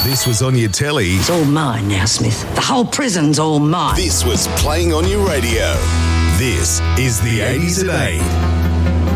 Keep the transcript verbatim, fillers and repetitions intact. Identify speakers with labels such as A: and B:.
A: This was on your telly.
B: It's all mine now, Smith. The whole prison's all mine.
A: This was playing on your radio. This is the eighties at eight.